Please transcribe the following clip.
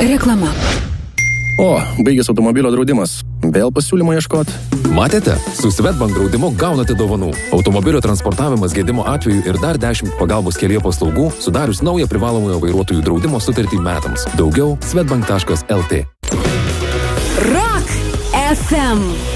Reklama. O, baigęs automobilio draudimas. Vėl pasiūlymo ieškot? Matėte? Su Swedbank draudimu gaunate dovanų. Automobilio transportavimas gedimo atveju ir dar 10 pagalbos kelyje paslaugų, sudarius naują privalomojo vairuotojų draudimo sutartį metams. Daugiau swedbank.lt. Rock FM.